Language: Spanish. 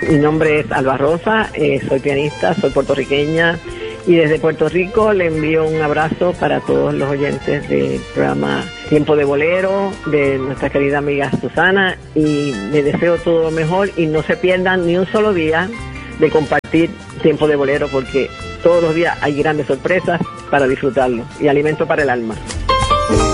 Mi nombre es Alba Rosa, soy pianista, soy puertorriqueña y desde Puerto Rico le envío un abrazo para todos los oyentes del programa Tiempo de Bolero, de nuestra querida amiga Susana, y les deseo todo lo mejor y no se pierdan ni un solo día de compartir Tiempo de Bolero, porque todos los días hay grandes sorpresas para disfrutarlo y alimento para el alma.